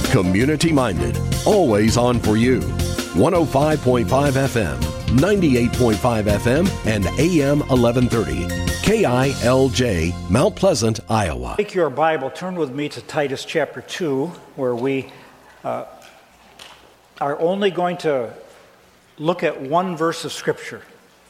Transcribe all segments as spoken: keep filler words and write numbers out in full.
Community-minded, always on for you. one oh five point five F M, ninety-eight point five F M, and A M eleven thirty. K I L J, Mount Pleasant, Iowa. Take your Bible, turn with me to Titus chapter two, where we uh, are only going to look at one verse of Scripture.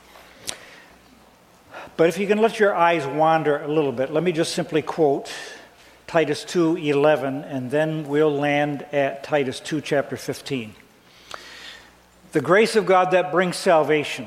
But if you can let your eyes wander a little bit, let me just simply quote Titus two eleven, and then we'll land at Titus two, chapter fifteen. The grace of God that brings salvation.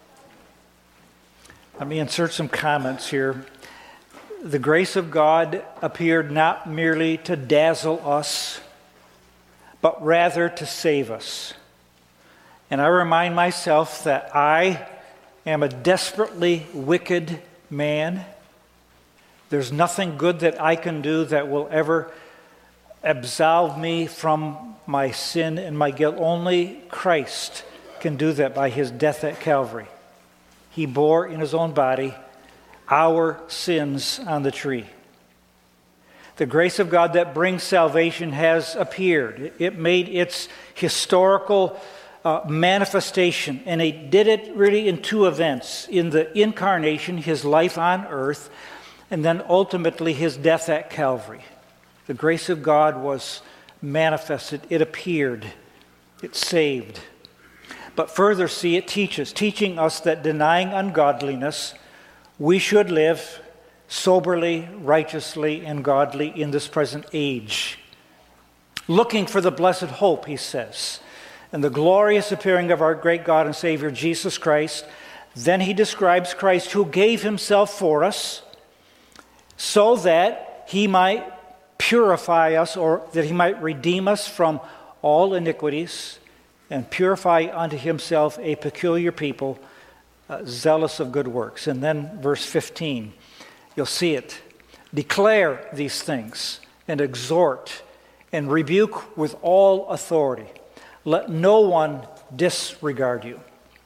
Let me insert some comments here. The grace of God appeared not merely to dazzle us, but rather to save us. And I remind myself that I am a desperately wicked man. There's nothing good that I can do that will ever absolve me from my sin and my guilt. Only Christ can do that by his death at Calvary. He bore in his own body our sins on the tree. The grace of God that brings salvation has appeared. It made its historical uh, manifestation, and it did it really in two events. In the incarnation, his life on earth, and then ultimately his death at Calvary. The grace of God was manifested. It appeared. It saved. But further, see, it teaches, teaching us that denying ungodliness, we should live soberly, righteously, and godly in this present age. Looking for the blessed hope, he says, and the glorious appearing of our great God and Savior, Jesus Christ. Then he describes Christ who gave himself for us so that he might purify us, or that he might redeem us from all iniquities, and purify unto himself a peculiar people, uh, zealous of good works. And then verse fifteen, you'll see it. Declare these things, and exhort, and rebuke with all authority. Let no one disregard you.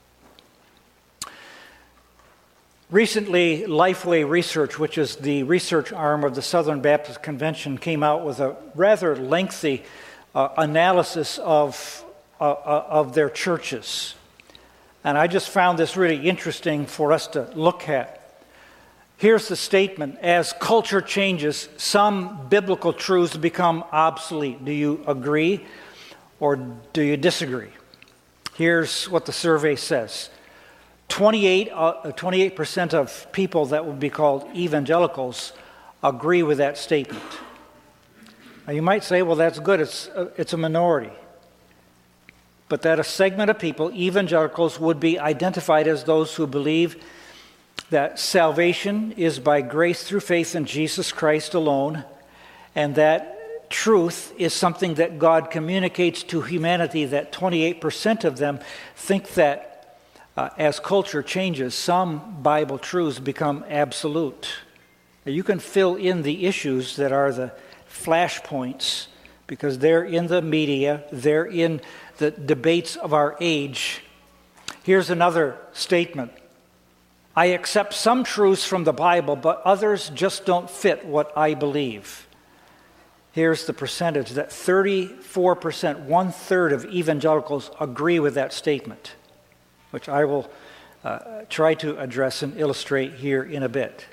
Recently, Lifeway Research, which is the research arm of the Southern Baptist Convention, came out with a rather lengthy uh, analysis of Uh, of their churches. And I just found this really interesting for us to look at. Here's the statement: as culture changes, some biblical truths become obsolete. Do you agree or do you disagree? Here's what the survey says. twenty-eight, uh, twenty-eight percent of people that would be called evangelicals agree with that statement. Now you might say, well, that's good. It's uh, it's a minority. But that a segment of people, evangelicals, would be identified as those who believe that salvation is by grace through faith in Jesus Christ alone, and that truth is something that God communicates to humanity. That twenty-eight percent of them think that uh, as culture changes, some Bible truths become absolute. Now, you can fill in the issues that are the flashpoints, because they're in the media, they're in the debates of our age. Here's another statement. I accept some truths from the Bible, but others just don't fit what I believe. Here's the percentage, that thirty-four percent, one-third of evangelicals agree with that statement, which I will uh, try to address and illustrate here in a bit.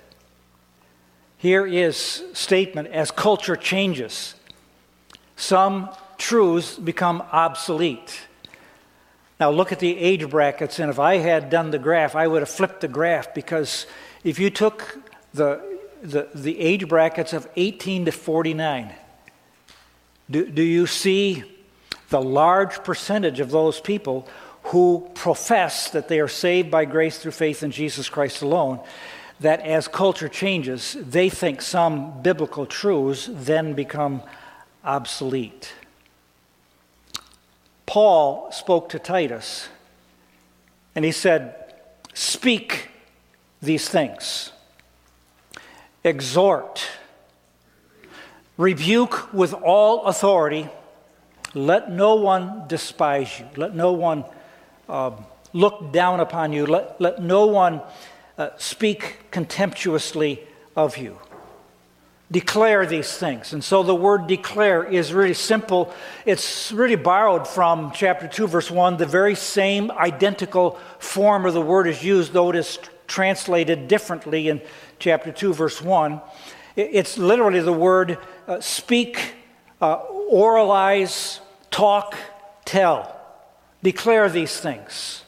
Here is statement: as culture changes, some truths become obsolete. Now look at the age brackets, and if I had done the graph, I would have flipped the graph, because if you took the the, the age brackets of eighteen to forty-nine, do, do you see the large percentage of those people who profess that they are saved by grace through faith in Jesus Christ alone, that as culture changes, they think some biblical truths then become obsolete? Paul spoke to Titus, and he said, speak these things, exhort, rebuke with all authority, let no one despise you, let no one uh, look down upon you, let, let no one uh, speak contemptuously of you. Declare these things. And so the word declare is really simple. It's really borrowed from chapter two, verse one. The very same identical form of the word is used, though it is translated differently in chapter two, verse one. It's literally the word uh, speak, uh, oralize, talk, tell. Declare these things.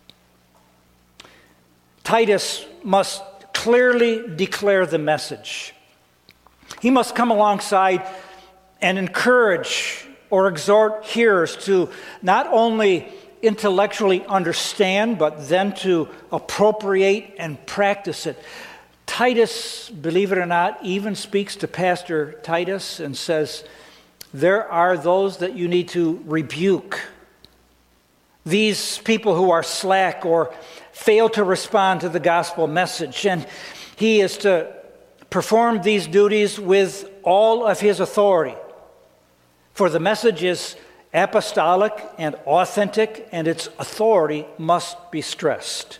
Titus must clearly declare the message. He must come alongside and encourage or exhort hearers to not only intellectually understand, but then to appropriate and practice it. Titus, believe it or not, even speaks to Pastor Titus and says, there are those that you need to rebuke. These people who are slack or fail to respond to the gospel message. And he is to perform these duties with all of his authority. For the message is apostolic and authentic, and its authority must be stressed.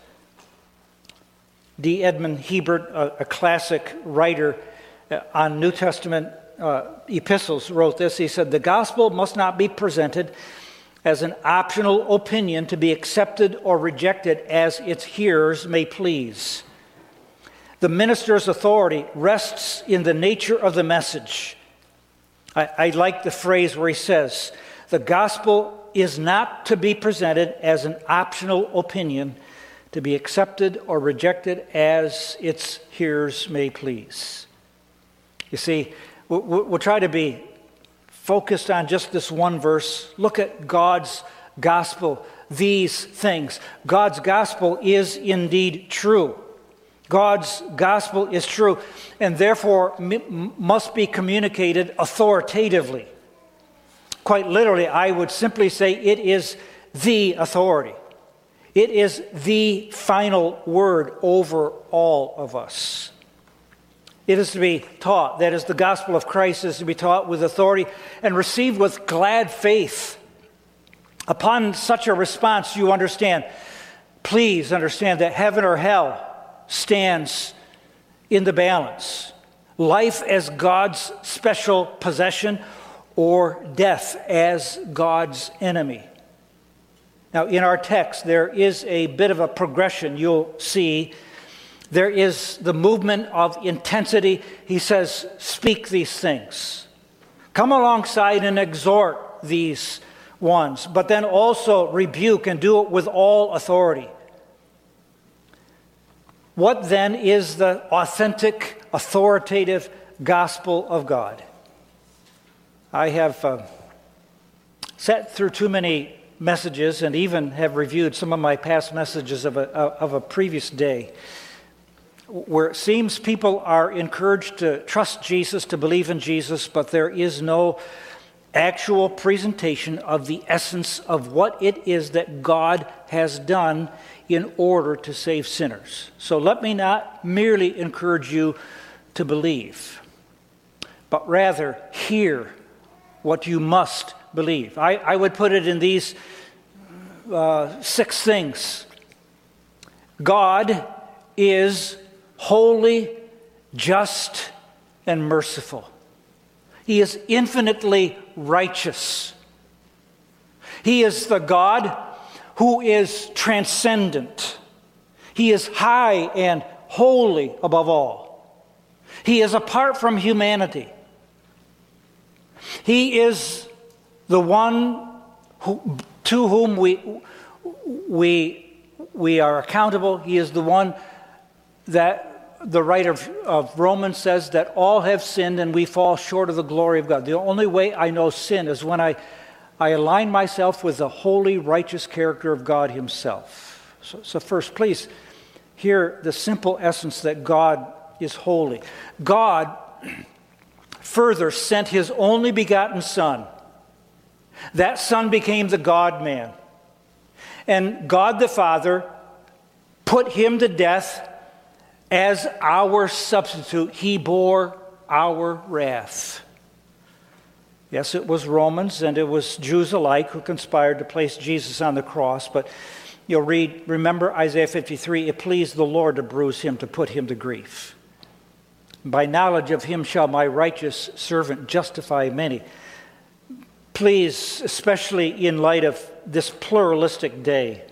D. Edmund Hebert, a, a classic writer on New Testament uh, epistles, wrote this. He said, the gospel must not be presented as an optional opinion to be accepted or rejected as its hearers may please. The minister's authority rests in the nature of the message. I, I like the phrase where he says, the gospel is not to be presented as an optional opinion to be accepted or rejected as its hearers may please. You see, we'll, we'll try to be focused on just this one verse. Look at God's gospel, these things. God's gospel is indeed true. God's gospel is true, and therefore m- must be communicated authoritatively. Quite literally, I would simply say it is the authority. It is the final word over all of us. It is to be taught, that is, the gospel of Christ is to be taught with authority and received with glad faith. Upon such a response, you understand, please understand that heaven or hell stands in the balance. Life as God's special possession or death as God's enemy. Now, in our text, there is a bit of a progression you'll see. There is the movement of intensity. He says, speak these things. Come alongside and exhort these ones, but then also rebuke and do it with all authority. What then is the authentic, authoritative gospel of God? I have uh, sat through too many messages and even have reviewed some of my past messages of a, of a previous day, where it seems people are encouraged to trust Jesus, to believe in Jesus, but there is no actual presentation of the essence of what it is that God has done in order to save sinners. So let me not merely encourage you to believe, but rather hear what you must believe. I, I would put it in these uh, six things. God is holy, just, and merciful. He is infinitely righteous. He is the God who is transcendent. He is high and holy above all. He is apart from humanity. He is the one who, to whom we, we, we are accountable. He is the one that the writer of, of Romans says that all have sinned and we fall short of the glory of God. The only way I know sin is when I, I align myself with the holy, righteous character of God himself. So, so first, please hear the simple essence that God is holy. God further sent his only begotten Son. That Son became the God-man. And God the Father put him to death as our substitute. He bore our wrath. Yes, it was Romans and it was Jews alike who conspired to place Jesus on the cross, but you'll read, remember Isaiah fifty-three, it pleased the Lord to bruise him, to put him to grief. By knowledge of him shall my righteous servant justify many. Please, especially in light of this pluralistic day,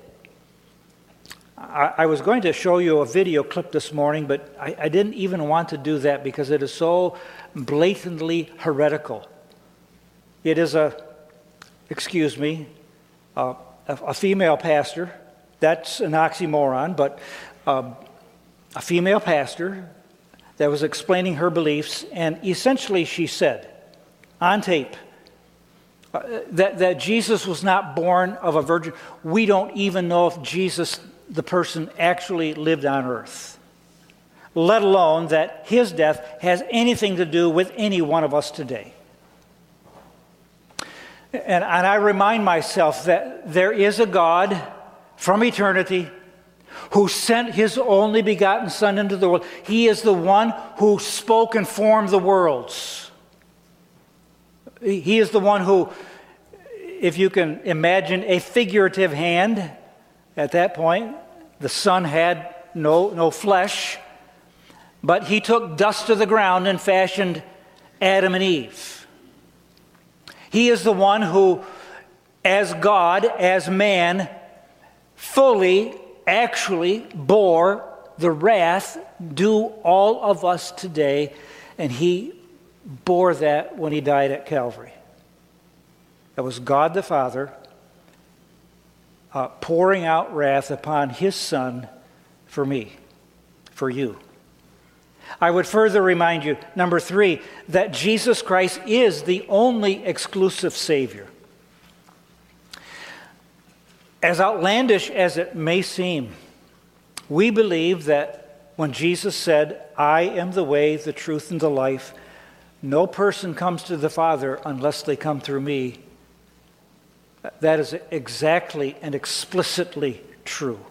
I, I was going to show you a video clip this morning, but I, I didn't even want to do that because it is so blatantly heretical. It is a, excuse me, uh, a, a female pastor. That's an oxymoron, but um, a female pastor that was explaining her beliefs, and essentially she said, on tape, uh, that, that Jesus was not born of a virgin. We don't even know if Jesus, the person, actually lived on earth, let alone that his death has anything to do with any one of us today. And, and I remind myself that there is a God from eternity who sent his only begotten Son into the world. He is the one who spoke and formed the worlds. He is the one who, if you can imagine a figurative hand, at that point, the Son had no, no flesh, but he took dust of the ground and fashioned Adam and Eve. He is the one who, as God, as man, fully, actually bore the wrath due all of us today, and he bore that when he died at Calvary. That was God the Father uh, pouring out wrath upon his Son for me, for you. I would further remind you, number three, that Jesus Christ is the only exclusive Savior. As outlandish as it may seem, we believe that when Jesus said, I am the way, the truth, and the life, no person comes to the Father unless they come through me. That is exactly and explicitly true.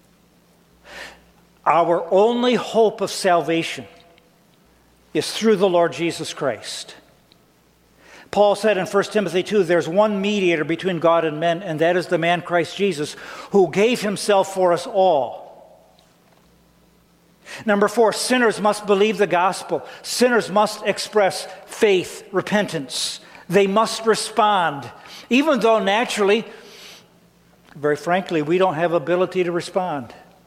Our only hope of salvation is through the Lord Jesus Christ. Paul said in First Timothy two, there's one mediator between God and men, and that is the man Christ Jesus, who gave himself for us all. Number four, sinners must believe the gospel. Sinners must express faith, repentance. They must respond, even though naturally, very frankly, we don't have ability to respond.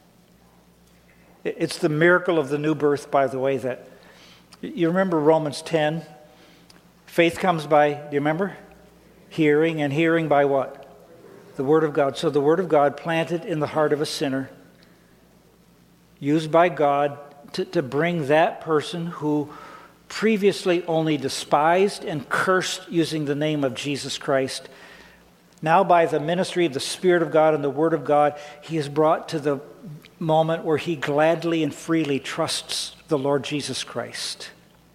It's the miracle of the new birth, by the way, that you remember Romans ten? Faith comes by, do you remember? Hearing, and hearing by what? The Word of God. So the Word of God planted in the heart of a sinner, used by God to, to bring that person who previously only despised and cursed using the name of Jesus Christ. Now by the ministry of the Spirit of God and the Word of God, he is brought to the moment where he gladly and freely trusts the Lord Jesus Christ.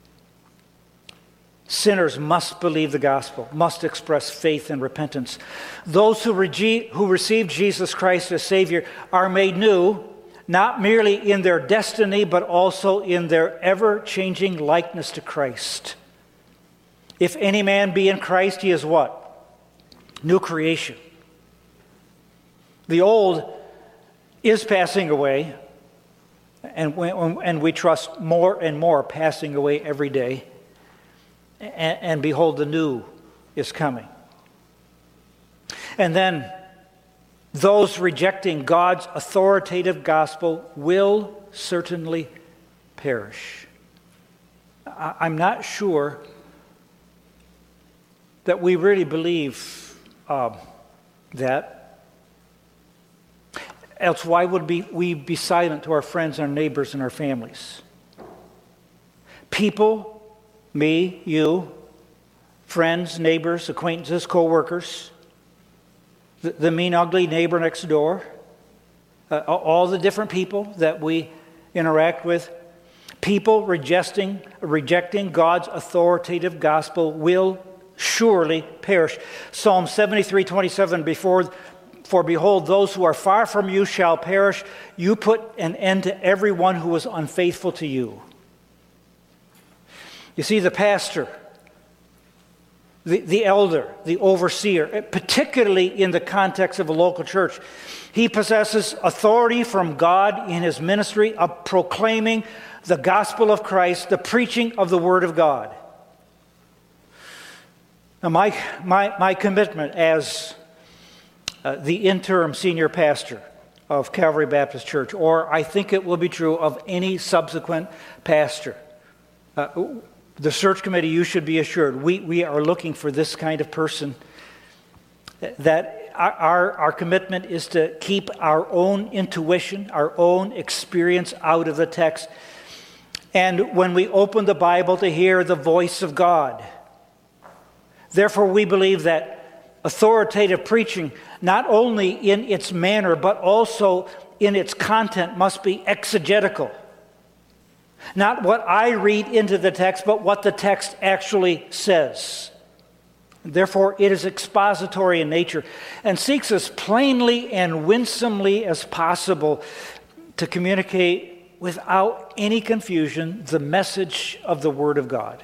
Sinners must believe the gospel, must express faith and repentance. Those who, rege- who receive Jesus Christ as Savior are made new, not merely in their destiny, but also in their ever-changing likeness to Christ. If any man be in Christ, he is what? New creation. The old is passing away, and we, and we trust more and more passing away every day. And, and behold, the new is coming. And then those rejecting God's authoritative gospel will certainly perish. I, I'm not sure that we really believe uh, that. Else why would be, we be silent to our friends, our neighbors, and our families? People, me, you, friends, neighbors, acquaintances, co-workers, the, the mean, ugly neighbor next door, uh, all the different people that we interact with, people rejecting, rejecting God's authoritative gospel will surely perish. Psalm seventy-three twenty-seven, before For behold, those who are far from you shall perish. You put an end to everyone who is unfaithful to you. You see, the pastor, the, the elder, the overseer, particularly in the context of a local church, he possesses authority from God in his ministry of proclaiming the gospel of Christ, the preaching of the Word of God. Now, my, my, my commitment as uh, the interim senior pastor of Calvary Baptist Church, or I think it will be true of any subsequent pastor, uh, the search committee, you should be assured, we, we are looking for this kind of person. That our, our commitment is to keep our own intuition, our own experience out of the text. And when we open the Bible, to hear the voice of God. Therefore, we believe that authoritative preaching, not only in its manner, but also in its content, must be exegetical. Not what I read into the text, but what the text actually says. Therefore, it is expository in nature and seeks as plainly and winsomely as possible to communicate without any confusion the message of the Word of God.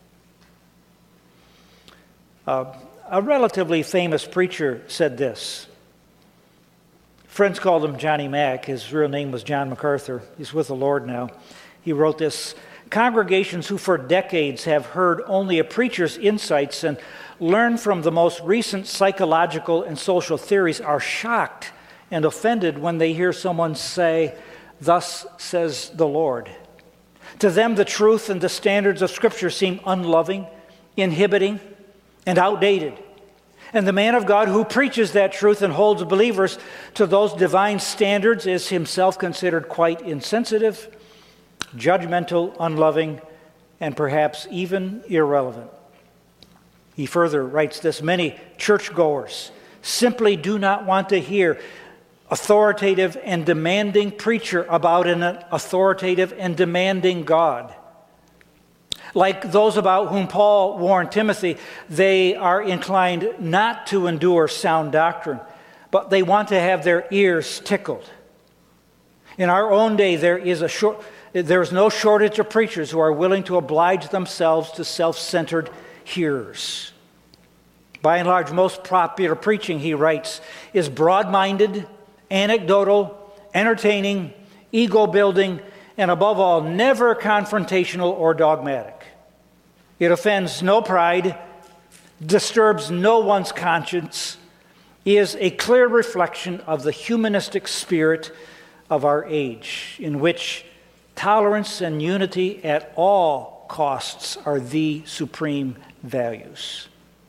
Uh, a relatively famous preacher said this. Friends called him Johnny Mack. His real name was John MacArthur. He's with the Lord now. He wrote this: "Congregations who for decades have heard only a preacher's insights and learn from the most recent psychological and social theories are shocked and offended when they hear someone say, 'Thus says the Lord.' To them, the truth and the standards of Scripture seem unloving, inhibiting, and outdated. And the man of God who preaches that truth and holds believers to those divine standards is himself considered quite insensitive, judgmental, unloving, and perhaps even irrelevant." He further writes this: "Many churchgoers simply do not want to hear authoritative and demanding preacher about an authoritative and demanding God. Like those about whom Paul warned Timothy, they are inclined not to endure sound doctrine, but they want to have their ears tickled. In our own day, there is a short, there is no shortage of preachers who are willing to oblige themselves to self-centered hearers. By and large, most popular preaching," he writes, "is broad-minded, anecdotal, entertaining, ego-building, and above all, never confrontational or dogmatic. It offends no pride, disturbs no one's conscience, is a clear reflection of the humanistic spirit of our age, in which tolerance and unity at all costs are the supreme values."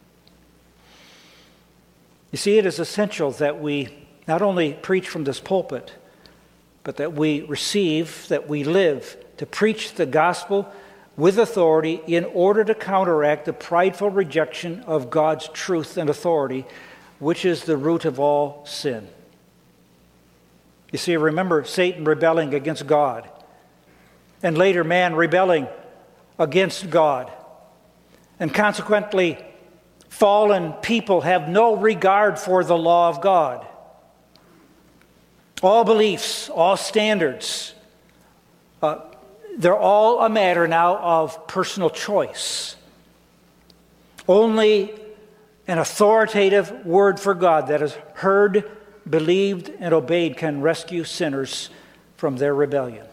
You see, it is essential that we not only preach from this pulpit, but that we receive, that we live to preach the gospel with authority in order to counteract the prideful rejection of God's truth and authority, which is the root of all sin. You see, remember Satan rebelling against God, and later man rebelling against God, and consequently fallen people have no regard for the law of God. All beliefs, all standards, uh, they're all a matter now of personal choice. Only an authoritative word for God that is heard, believed, and obeyed can rescue sinners from their rebellion.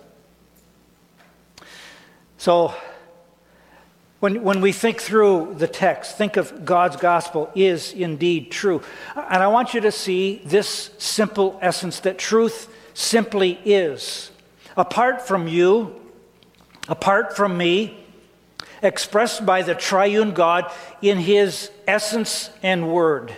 So, When, when we think through the text, think of God's gospel is indeed true. And I want you to see this simple essence, that truth simply is. Apart from you, apart from me, expressed by the triune God in His essence and word.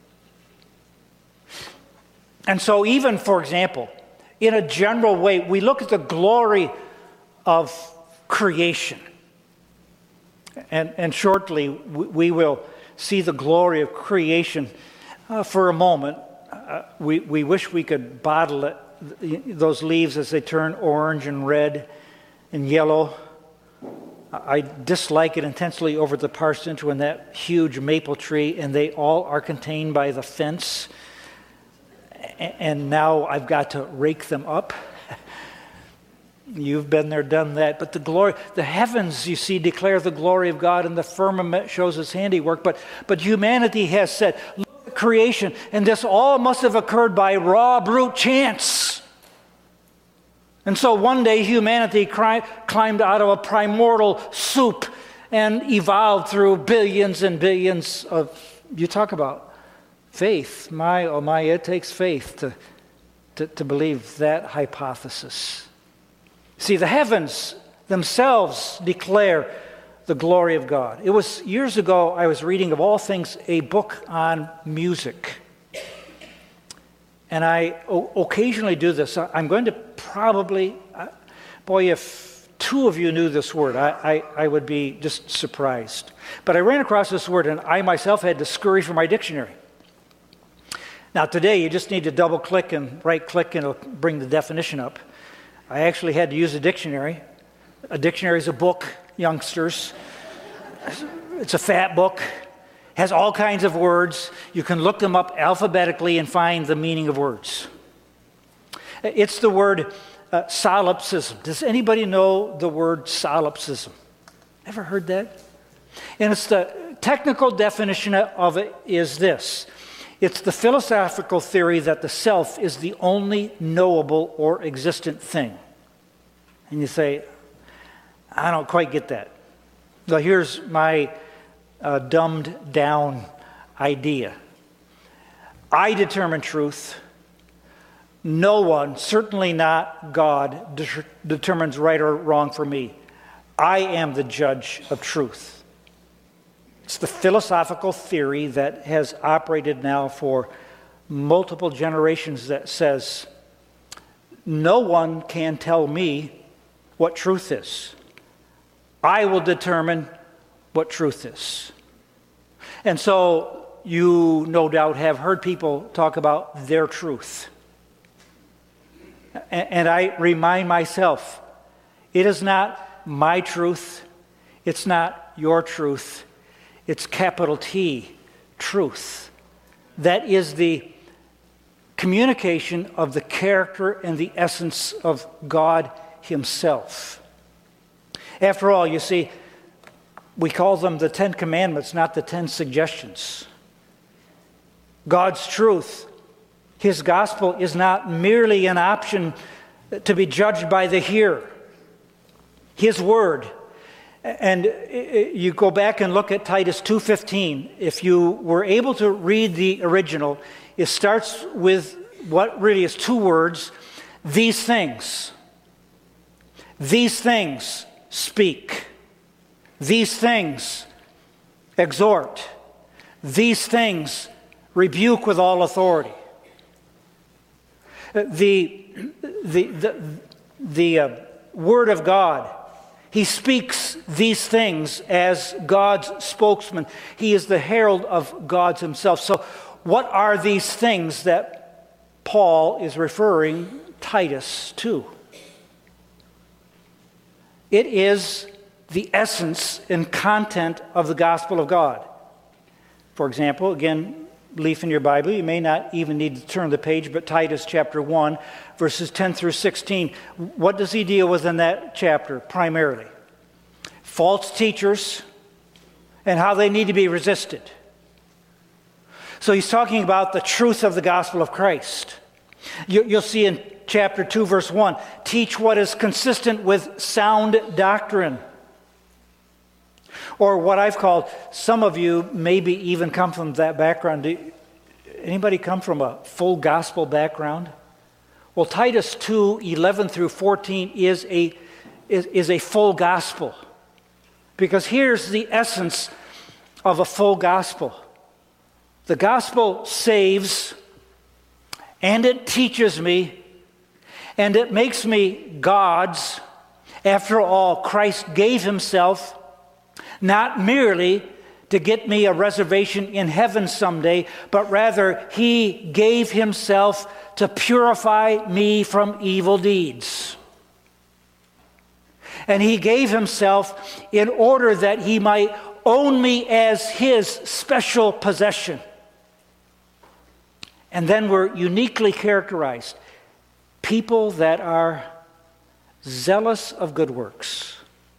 And so even, for example, in a general way, we look at the glory of creation. And, and shortly, we will see the glory of creation uh, for a moment. Uh, we, we wish we could bottle it, those leaves as they turn orange and red and yellow. I dislike it intensely over the parsonage when that huge maple tree, and they all are contained by the fence. And now I've got to rake them up. You've been there, done that. But the glory, the heavens, you see, declare the glory of God, and the firmament shows His handiwork. But, but humanity has said, look at creation, and this all must have occurred by raw, brute chance. And so one day humanity cri- climbed out of a primordial soup and evolved through billions and billions of, you talk about faith. My, oh my, it takes faith to, to, to believe that hypothesis. See, the heavens themselves declare the glory of God. It was years ago I was reading, of all things, a book on music. And I o- occasionally do this. I'm going to probably, uh, boy, if two of you knew this word, I, I, I would be just surprised. But I ran across this word, and I myself had to scurry for my dictionary. Now today, you just need to double click and right click, and it'll bring the definition up. I actually had to use a dictionary. A dictionary is a book, youngsters. It's a fat book. Has all kinds of words. You can look them up alphabetically and find the meaning of words. It's the word uh, solipsism. Does anybody know the word solipsism? Ever heard that? And it's the technical definition of it is this. It's the philosophical theory that the self is the only knowable or existent thing. And you say, I don't quite get that. Well, here's my uh, dumbed down idea. I determine truth. No one, certainly not God, de- determines right or wrong for me. I am the judge of truth. It's the philosophical theory that has operated now for multiple generations that says, no one can tell me what truth is. I will determine what truth is. And so you no doubt have heard people talk about their truth. And I remind myself, it is not my truth, it's not your truth, it's capital T, truth. That is the communication of the character and the essence of God Himself. After all, you see, we call them the Ten Commandments, not the Ten Suggestions. God's truth, His gospel, is not merely an option to be judged by the hearer. His word. And you go back and look at Titus two fifteen. If you were able to read the original, it starts with what really is two words, these things. These things speak. These things exhort. These things rebuke with all authority. The, the, the, the uh, Word of God, He speaks these things as God's spokesman. He is the herald of God Himself. So what are these things that Paul is referring Titus to? It is the essence and content of the gospel of God. For example, again, leaf in your Bible, you may not even need to turn the page, but Titus chapter one, verses ten through sixteen. What does he deal with in that chapter primarily? False teachers and how they need to be resisted. So he's talking about the truth of the gospel of Christ. You, you'll see in chapter two, verse one, teach what is consistent with sound doctrine. Or what I've called, some of you maybe even come from that background. Do anybody come from a full gospel background? Well, Titus two, eleven through fourteen is a, is, is a full gospel. Because here's the essence of a full gospel. The gospel saves, and it teaches me, and it makes me God's. After all, Christ gave Himself not merely to get me a reservation in heaven someday, but rather He gave Himself to purify me from evil deeds. And He gave Himself in order that He might own me as His special possession. And then we're uniquely characterized, people that are zealous of good works.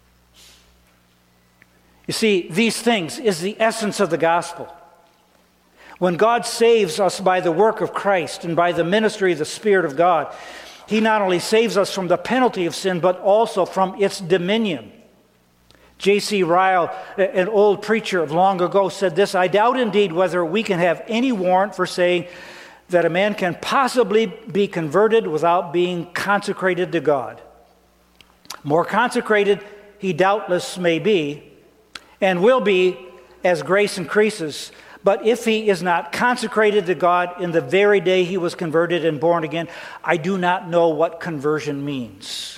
You see, these things is the essence of the gospel. When God saves us by the work of Christ and by the ministry of the Spirit of God, He not only saves us from the penalty of sin, but also from its dominion. J C Ryle, an old preacher of long ago, said this: "I doubt indeed whether we can have any warrant for saying that a man can possibly be converted without being consecrated to God. More consecrated he doubtless may be, and will be as grace increases. But if he is not consecrated to God in the very day he was converted and born again, I do not know what conversion means."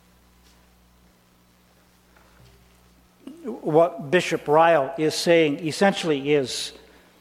What Bishop Ryle is saying essentially is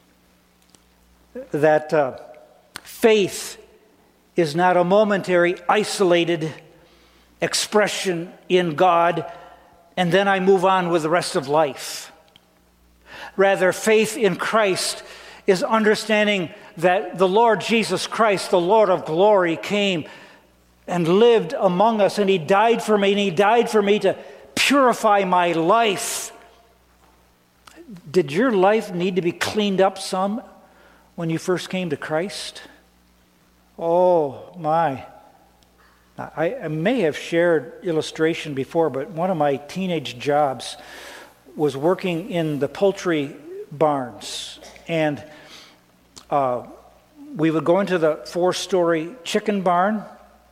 that uh, faith is not a momentary, isolated expression in God, and then I move on with the rest of life. Rather, faith in Christ is understanding that the Lord Jesus Christ, the Lord of glory, came and lived among us, and he died for me, and he died for me to purify my life. Did your life need to be cleaned up some when you first came to Christ? Oh, my. I, I may have shared illustration before, but one of my teenage jobs was working in the poultry barns, and uh, we would go into the four-story chicken barn,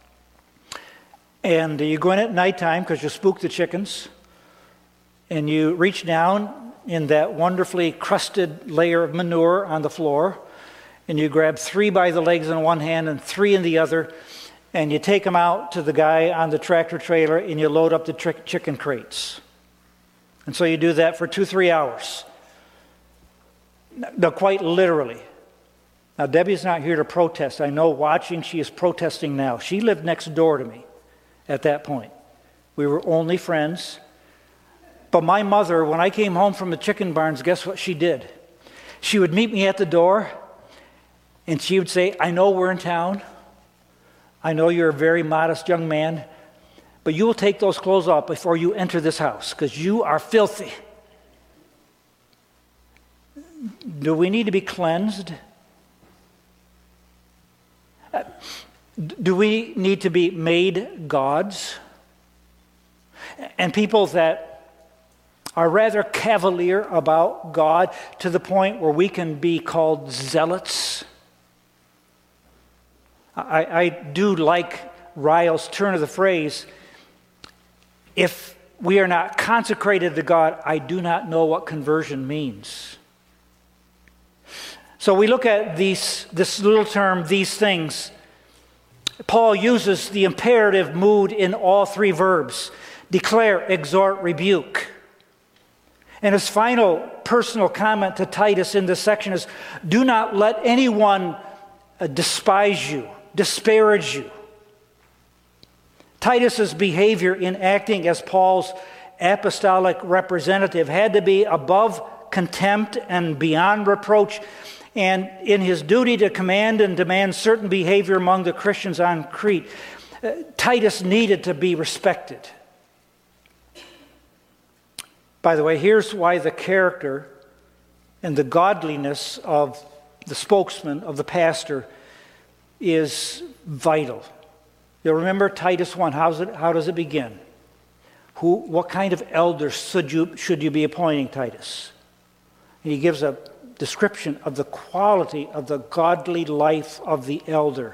and you go in at nighttime because you spook the chickens, and you reach down in that wonderfully crusted layer of manure on the floor, and you grab three by the legs in one hand and three in the other, and you take them out to the guy on the tractor trailer, and you load up the tri- chicken crates. And so you do that for two, three hours. No, quite literally. Now, Debbie's not here to protest. I know watching, she is protesting now. She lived next door to me at that point. We were only friends. But my mother, when I came home from the chicken barns, guess what she did? She would meet me at the door, and she would say, "I know we're in town. I know you're a very modest young man, but you will take those clothes off before you enter this house, because you are filthy." Do we need to be cleansed? Do we need to be made gods? And people that are rather cavalier about God to the point where we can be called zealots. I, I do like Ryle's turn of the phrase, "If we are not consecrated to God, I do not know what conversion means." So we look at these, this little term, "these things." Paul uses the imperative mood in all three verbs: declare, exhort, rebuke. And his final personal comment to Titus in this section is, "Do not let anyone uh, despise you, disparage you." Titus's behavior in acting as Paul's apostolic representative had to be above contempt and beyond reproach, and in his duty to command and demand certain behavior among the Christians on Crete, uh, Titus needed to be respected. By the way, here's why the character and the godliness of the spokesman, of the pastor, is vital. You'll remember Titus one. How's it, how does it begin? Who, what kind of elders should you, should you be appointing, Titus? And he gives a description of the quality of the godly life of the elder.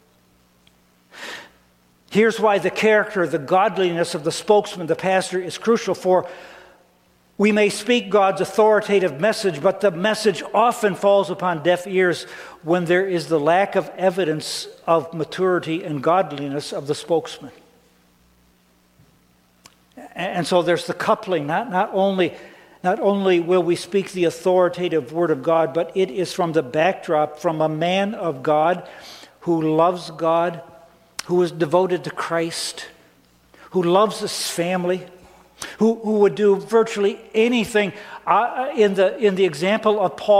Here's why the character, the godliness of the spokesman, the pastor, is crucial. For we may speak God's authoritative message, but the message often falls upon deaf ears when there is the lack of evidence of maturity and godliness of the spokesman. And so there's the coupling. Not, not only, not only will we speak the authoritative word of God, but it is from the backdrop from a man of God who loves God, who is devoted to Christ, who loves his family, Who, who would do virtually anything. Uh, in the in the example of Paul,